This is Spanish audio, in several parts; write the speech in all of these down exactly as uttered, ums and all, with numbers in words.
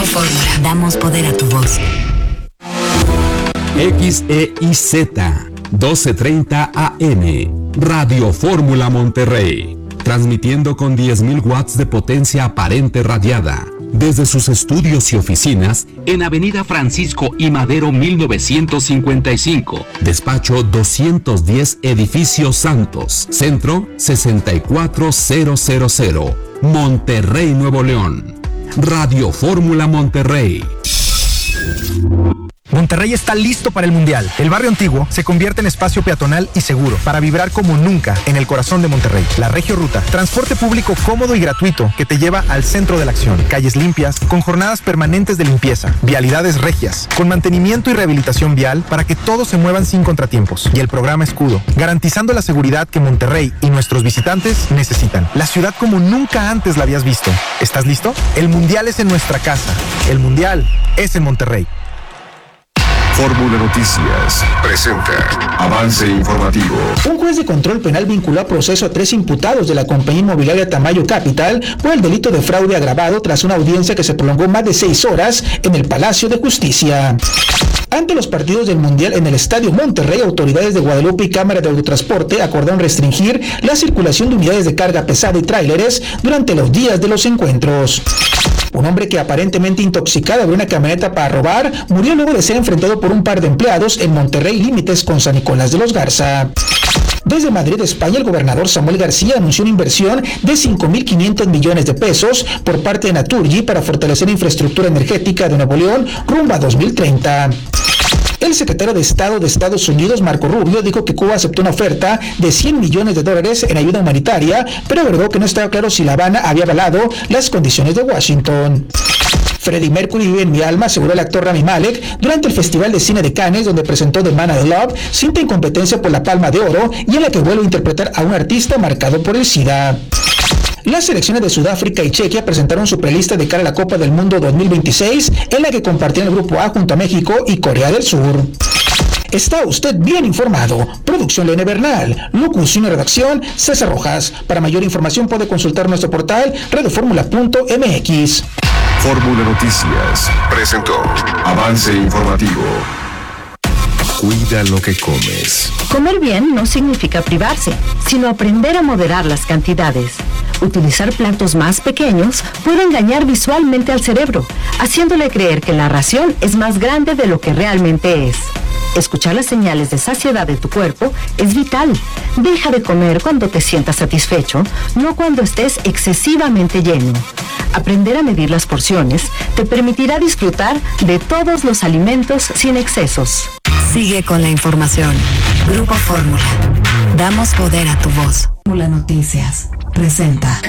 Fórmula. Damos poder a tu voz. X E I Z doce treinta A M, Radio Fórmula Monterrey, transmitiendo con diez mil watts de potencia aparente radiada, desde sus estudios y oficinas en Avenida Francisco I. Madero mil novecientos cincuenta y cinco, despacho doscientos diez, Edificio Santos, Centro sesenta y cuatro mil, Monterrey, Nuevo León. Radio Fórmula Monterrey. Monterrey está listo para el Mundial. El barrio antiguo se convierte en espacio peatonal y seguro para vibrar como nunca en el corazón de Monterrey. La Regio Ruta, transporte público cómodo y gratuito que te lleva al centro de la acción. Calles limpias, con jornadas permanentes de limpieza. Vialidades regias, con mantenimiento y rehabilitación vial para que todos se muevan sin contratiempos. Y el programa Escudo, garantizando la seguridad que Monterrey y nuestros visitantes necesitan. La ciudad como nunca antes la habías visto. ¿Estás listo? El Mundial es en nuestra casa. El Mundial es en Monterrey. Fórmula Noticias presenta avance informativo. Un juez de control penal vinculó a proceso a tres imputados de la compañía inmobiliaria Tamayo Capital por el delito de fraude agravado tras una audiencia que se prolongó más de seis horas en el Palacio de Justicia. Ante los partidos del Mundial en el Estadio Monterrey, autoridades de Guadalupe y Cámara de Autotransporte acordaron restringir la circulación de unidades de carga pesada y tráileres durante los días de los encuentros. Un hombre que aparentemente intoxicado abrió una camioneta para robar murió luego de ser enfrentado por un par de empleados en Monterrey límites con San Nicolás de los Garza. Desde Madrid, España, el gobernador Samuel García anunció una inversión de cinco mil quinientos millones de pesos por parte de Naturgy para fortalecer la infraestructura energética de Nuevo León rumbo a dos mil treinta. El secretario de Estado de Estados Unidos, Marco Rubio, dijo que Cuba aceptó una oferta de cien millones de dólares en ayuda humanitaria, pero agregó que no estaba claro si La Habana había avalado las condiciones de Washington. Freddie Mercury vive en mi alma, aseguró el actor Rami Malek durante el Festival de Cine de Cannes, donde presentó The Man I Love, cinta en competencia por la Palma de Oro y en la que vuelve a interpretar a un artista marcado por el SIDA. Las selecciones de Sudáfrica y Chequia presentaron su prelista de cara a la Copa del Mundo dos mil veintiséis, en la que compartían el Grupo A junto a México y Corea del Sur. Está usted bien informado. Producción Leone Bernal. Locución y redacción César Rojas. Para mayor información puede consultar nuestro portal radioformula punto m x. Fórmula Noticias presentó avance informativo. Cuida lo que comes. Comer bien no significa privarse, sino aprender a moderar las cantidades. Utilizar platos más pequeños puede engañar visualmente al cerebro, haciéndole creer que la ración es más grande de lo que realmente es. Escuchar las señales de saciedad de tu cuerpo es vital. Deja de comer cuando te sientas satisfecho, no cuando estés excesivamente lleno. Aprender a medir las porciones te permitirá disfrutar de todos los alimentos sin excesos. Sigue con la información. Grupo Fórmula. Damos poder a tu voz. Fórmula Noticias presenta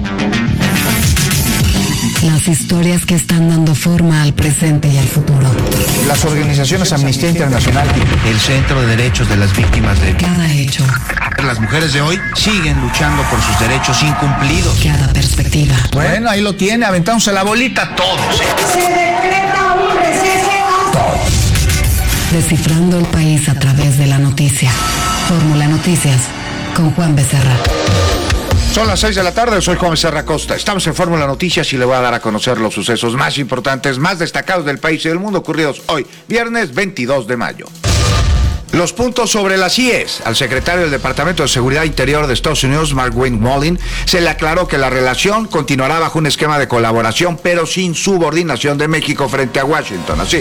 las historias que están dando forma al presente y al futuro. Las organizaciones Amnistía Internacional, el Centro de Derechos de las Víctimas de cada hecho. Las mujeres de hoy siguen luchando por sus derechos incumplidos. Cada perspectiva. Bueno, ahí lo tiene, aventándose la bolita todos. Se decreta un receso. Descifrando el país a través de la noticia. Fórmula Noticias con Juan Becerra. Son las seis de la tarde, soy Juan Becerra Costa. Estamos en Fórmula Noticias y le voy a dar a conocer los sucesos más importantes, más destacados del país y del mundo ocurridos hoy, viernes veintidós de mayo. Los puntos sobre las I E S. Al secretario del Departamento de Seguridad Interior de Estados Unidos, Mark Wayne se le aclaró que la relación continuará bajo un esquema de colaboración, pero sin subordinación de México frente a Washington. Así,